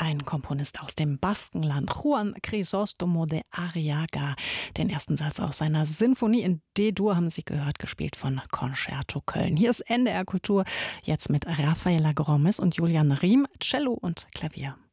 Ein Komponist aus dem Baskenland, Juan Crisóstomo de Arriaga. Den ersten Satz aus seiner Sinfonie in D-Dur haben Sie gehört, gespielt von Concerto Köln. Hier ist NDR Kultur, jetzt mit Rafaela Gromes und Julian Riem, Cello und Klavier.